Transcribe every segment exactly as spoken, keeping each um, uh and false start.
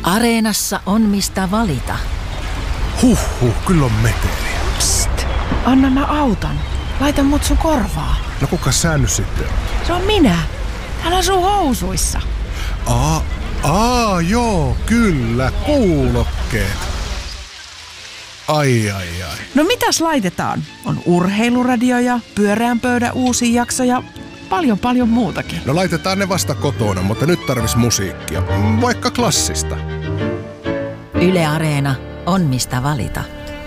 Areenassa on mistä valita. Huhhuh, kyllä on meteliä. Psst, anna mä auton. Laita mut sun korvaa. No kuka sä nyt sitten? Se on minä. Hän asuu housuissa. Aa, aa, joo, kyllä, kuulokkeet. Ai, ai, ai. No mitäs laitetaan? On urheiluradio ja pyöreän pöydän uusi jakso ja paljon paljon muutakin. No laitetaan ne vasta kotona, mutta nyt tarvis musiikkia. Vaikka klassista. Yle Areena on mistä valita.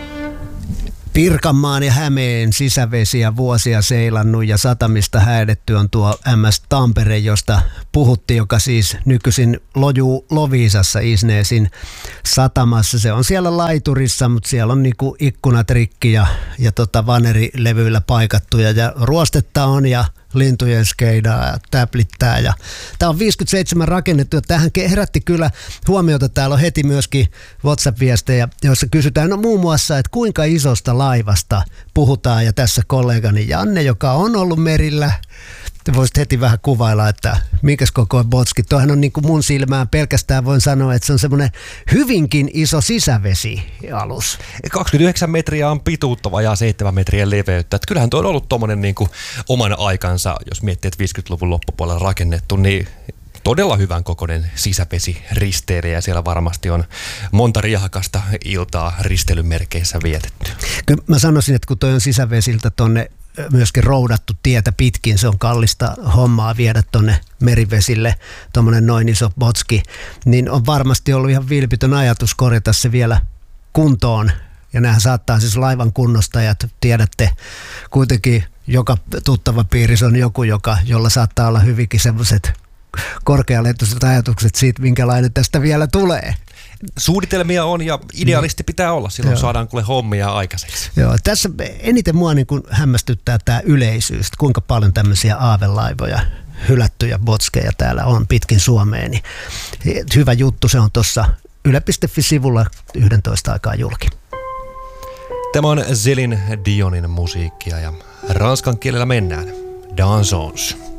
Pirkanmaan ja Hämeen sisävesiä vuosia seilannut ja satamista häädetty on tuo M S Tampere, josta puhuttiin, joka siis nykyisin lojuu Loviisassa Isneesin satamassa. Se on siellä laiturissa, mutta siellä on niinku ikkunat rikki ja, ja tota vanerilevyillä paikattuja ja ruostetta on ja lintujen skeidaa ja täplittää. Ja tämä on viisikymmentäseitsemän rakennettu ja tähän herätti kyllä huomiota. Täällä on heti myöskin WhatsApp-viestejä, joissa kysytään no muun muassa, että kuinka isosta laivasta puhutaan. Ja tässä kollegani Janne, joka on ollut merillä, te voisit heti vähän kuvailla, että minkäs kokoinen botski. Tuohan on niin kuin mun silmään pelkästään voin sanoa, että se on semmoinen hyvinkin iso sisävesialus. kaksikymmentäyhdeksän metriä on pituutta, vajaa seitsemän metriä leveyttä. Että kyllähän tuo on ollut tommonen niin kuin oman aikansa, jos miettii, että viisikymmentäluvun loppupuolella rakennettu, niin todella hyvän kokoinen sisävesiristeilijä ja siellä varmasti on monta riehakasta iltaa risteilymerkeissä vietetty. Kyllä mä sanoisin, että kun toi on sisävesiltä tonne myöskin roudattu tietä pitkin, se on kallista hommaa viedä tonne merivesille, tuommoinen noin iso botski, niin on varmasti ollut ihan vilpitön ajatus korjata se vielä kuntoon. Ja nämähän saattaa siis laivan kunnostajat, tiedätte, kuitenkin joka tuttava piirissä on joku, joka, jolla saattaa olla hyvinkin semmoiset korkealentoiset ajatukset siitä, minkälainen tästä vielä tulee. Suunnitelmia on ja idealisti pitää olla, silloin Joo. saadaan kuule hommia aikaiseksi. Joo, tässä eniten mua niin kuin hämmästyttää tämä yleisyys, kuinka paljon tämmöisiä aavelaivoja, hylättyjä botskeja täällä on pitkin Suomeen. Niin hyvä juttu, se on tuossa yle piste fi-sivulla yksitoista aikaa julki. Tämä on Céline Dionin musiikkia ja ranskan kielellä mennään. Dansons.